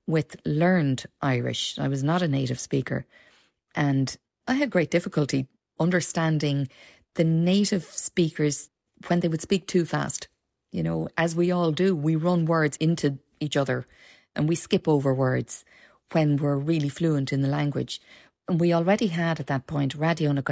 with learned Irish. I was not a native speaker, and I had great difficulty understanding the native speakers when they would speak too fast. You know, as we all do, we run words into each other and we skip over words when we're really fluent in the language. And we already had at that point Radio na